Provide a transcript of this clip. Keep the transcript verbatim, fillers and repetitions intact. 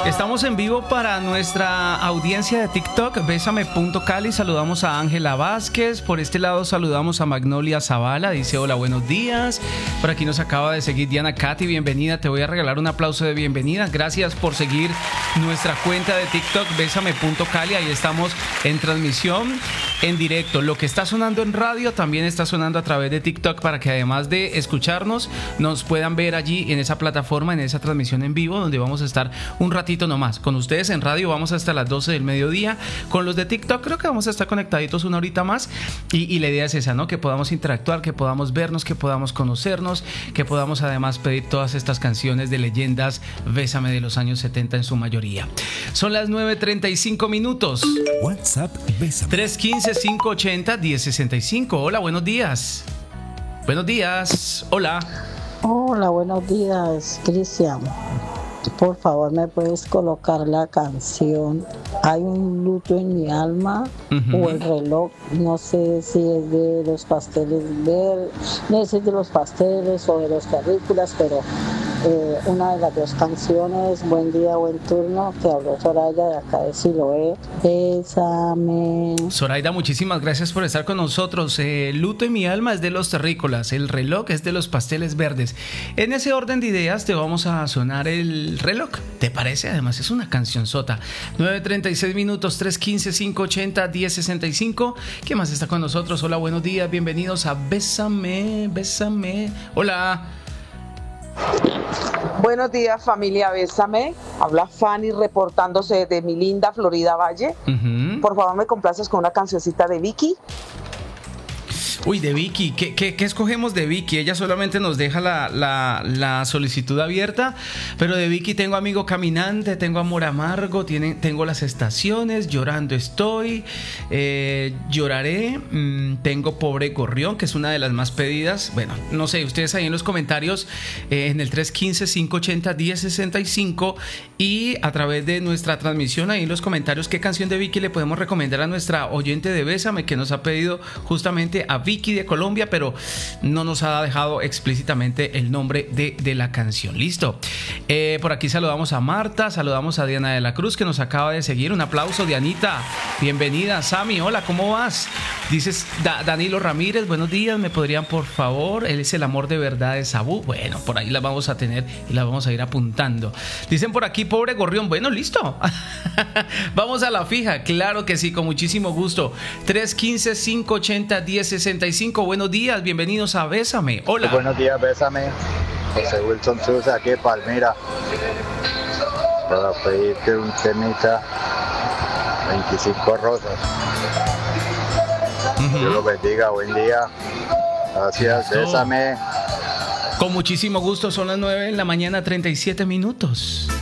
Estamos en vivo para nuestra audiencia de TikTok, Bésame punto Cali. Saludamos a Ángela Vázquez. Por este lado saludamos a Magnolia Zavala. Dice hola, buenos días. Por aquí nos acaba de seguir Diana Katy. Bienvenida. Te voy a regalar un aplauso de bienvenida. Gracias por seguir nuestra cuenta de TikTok, Bésame punto Cali. Ahí estamos en transmisión en directo. Lo que está sonando en radio también está sonando a través de TikTok, para que además de escucharnos nos puedan ver allí en esa plataforma, en esa transmisión en vivo, donde vamos a estar un ratito nomás. Con ustedes en radio vamos hasta las doce del mediodía. Con los de TikTok creo que vamos a estar conectaditos una horita más. Y, y la idea es esa, ¿no? Que podamos interactuar, que podamos vernos, que podamos conocernos, que podamos además pedir todas estas canciones de leyendas Bésame de los años setenta en su mayoría. Son las nueve treinta y cinco minutos. WhatsApp Bésame. tres uno cinco, cinco ocho cero, uno cero seis cinco. Hola, buenos días. Buenos días. Hola. Hola, buenos días, Cristian. Por favor, ¿me puedes colocar la canción Hay un luto en mi alma? Uh-huh. O El reloj, no sé si es de los pasteles verdes, no sé si es de los pasteles o de los terrícolas, pero eh, una de las dos canciones. Buen día, buen turno. Te habló Zoraida de acá de Siloé. Bésame. Zoraida, muchísimas gracias por estar con nosotros. eh, Luto en mi alma es de los terrícolas, El reloj es de los pasteles verdes. En ese orden de ideas te vamos a sonar El reloj, ¿te parece? Además es una canción sota. Nueve treinta y seis minutos. Tres uno cinco, cinco ocho cero, uno cero seis cinco. ¿Qué más está con nosotros? Hola, buenos días, bienvenidos a Bésame, Bésame. Hola. Buenos días, familia Bésame. Habla Fanny reportándose de mi linda Florida Valle. Uh-huh. Por favor, me complaces con una cancioncita de Vicky. Uy, de Vicky, ¿qué, qué, qué escogemos de Vicky? Ella solamente nos deja la, la, la solicitud abierta, pero de Vicky tengo Amigo Caminante, tengo Amor Amargo, tiene, tengo Las Estaciones, Llorando Estoy, eh, Lloraré, mmm, tengo Pobre Gorrión, que es una de las más pedidas. Bueno, no sé, ustedes ahí en los comentarios, eh, en el tres uno cinco, cinco ocho cero, uno cero seis cinco, y a través de nuestra transmisión ahí en los comentarios, ¿qué canción de Vicky le podemos recomendar a nuestra oyente de Bésame, que nos ha pedido justamente a Vicky de Colombia, pero no nos ha dejado explícitamente el nombre de, de la canción? Listo. Eh, por aquí saludamos a Marta, saludamos a Diana de la Cruz, que nos acaba de seguir. Un aplauso, Dianita. Bienvenida. Sami, hola, ¿cómo vas? Dices da, Danilo Ramírez, buenos días, ¿me podrían por favor? Él es El amor de verdad de Sabú. Bueno, por ahí la vamos a tener y la vamos a ir apuntando. Dicen por aquí, Pobre Gorrión. Bueno, listo. Vamos a la fija, claro que sí, con muchísimo gusto. Tres uno cinco, cinco ocho cero, uno cero seis cinco. Buenos días, bienvenidos a Bésame. Hola. Buenos días, Bésame. José Wilson Sousa, aquí de Palmira. Para pedirte un temita, veinticinco rosas. Uh-huh. Dios los bendiga, buen día. Gracias, Bésame. Con muchísimo gusto, son las nueve de la mañana, treinta y siete minutos.